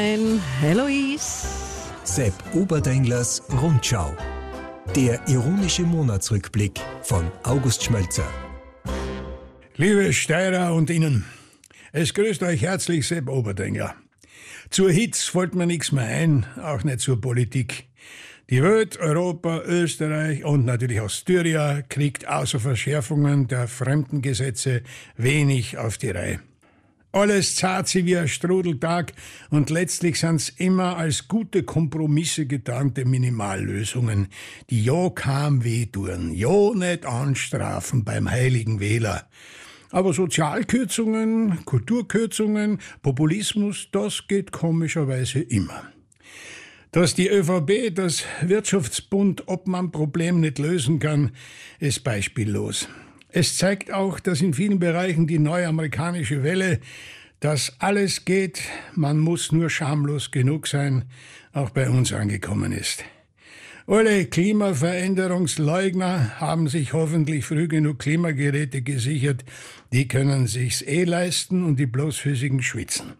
Heloise. Sepp Oberdenglers Rundschau. Der ironische Monatsrückblick von August Schmölzer. Liebe Steirer und Innen, es grüßt euch herzlich Sepp Oberdengler. Zur Hitz fällt mir nichts mehr ein, auch nicht zur Politik. Die Welt, Europa, Österreich und natürlich auch Styria kriegt außer Verschärfungen der Fremdengesetze wenig auf die Reihe. Alles zahlt sie wie ein Strudeltag und letztlich sind's immer als gute Kompromisse getarnte Minimallösungen, die ja kaum wehtun, ja nicht anstrafen beim heiligen Wähler. Aber Sozialkürzungen, Kulturkürzungen, Populismus, das geht komischerweise immer. Dass die ÖVP das Wirtschaftsbund-Obmann-Problem nicht lösen kann, ist beispiellos. Es zeigt auch, dass in vielen Bereichen die neue amerikanische Welle, dass alles geht, man muss nur schamlos genug sein, auch bei uns angekommen ist. Alle Klimaveränderungsleugner haben sich hoffentlich früh genug Klimageräte gesichert, die können sich's leisten und die bloßfüßigen schwitzen.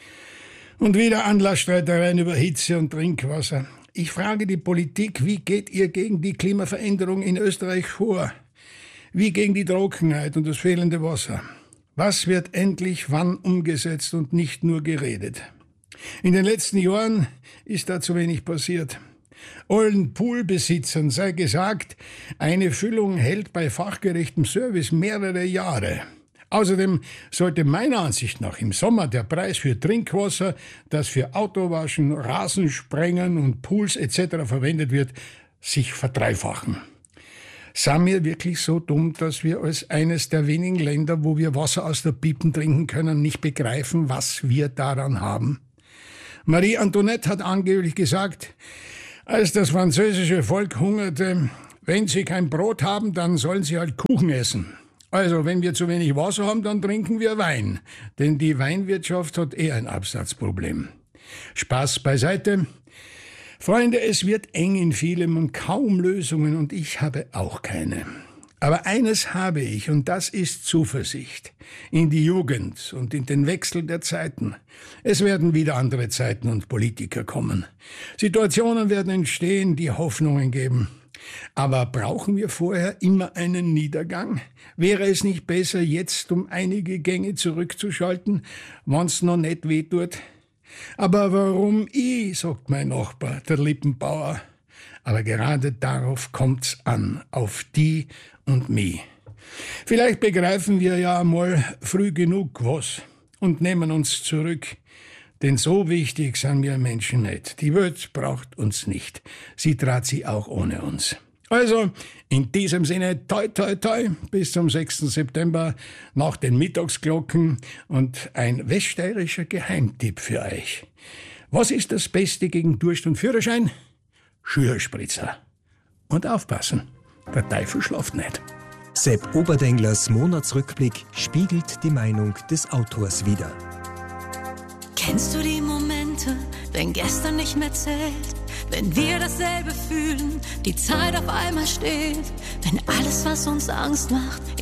Und wieder Anlassstreitereien über Hitze und Trinkwasser. Ich frage die Politik, wie geht ihr gegen die Klimaveränderung in Österreich vor? Wie gegen die Trockenheit und das fehlende Wasser? Was wird endlich wann umgesetzt und nicht nur geredet? In den letzten Jahren ist da zu wenig passiert. Allen Poolbesitzern sei gesagt, eine Füllung hält bei fachgerechtem Service mehrere Jahre. Außerdem sollte meiner Ansicht nach im Sommer der Preis für Trinkwasser, das für Autowaschen, Rasensprengen und Pools etc. verwendet wird, sich verdreifachen. Sind wir wirklich so dumm, dass wir als eines der wenigen Länder, wo wir Wasser aus der Piepen trinken können, nicht begreifen, was wir daran haben? Marie Antoinette hat angeblich gesagt, als das französische Volk hungerte, wenn sie kein Brot haben, dann sollen sie halt Kuchen essen. Also, wenn wir zu wenig Wasser haben, dann trinken wir Wein. Denn die Weinwirtschaft hat ein Absatzproblem. Spaß beiseite. Freunde, es wird eng in vielem und kaum Lösungen und ich habe auch keine. Aber eines habe ich und das ist Zuversicht in die Jugend und in den Wechsel der Zeiten. Es werden wieder andere Zeiten und Politiker kommen. Situationen werden entstehen, die Hoffnungen geben. Aber brauchen wir vorher immer einen Niedergang? Wäre es nicht besser, jetzt um einige Gänge zurückzuschalten, wenn's noch nicht wehtut? Aber warum ich, sagt mein Nachbar, der Lippenbauer. Aber gerade darauf kommt's an, auf die und mich. Vielleicht begreifen wir ja mal früh genug was und nehmen uns zurück. Denn so wichtig sind wir Menschen nicht. Die Welt braucht uns nicht. Sie trat sie auch ohne uns. Also, in diesem Sinne, toi, toi, toi, bis zum 6. September nach den Mittagsglocken und ein weststeirischer Geheimtipp für euch. Was ist das Beste gegen Durst und Führerschein? Schürspritzer. Und aufpassen, der Teufel schlaft nicht. Sepp Oberdenglers Monatsrückblick spiegelt die Meinung des Autors wider. Kennst du die Momente, wenn gestern nicht mehr zählt? Wenn wir dasselbe fühlen, die Zeit auf einmal steht? Wenn alles, was uns Angst macht,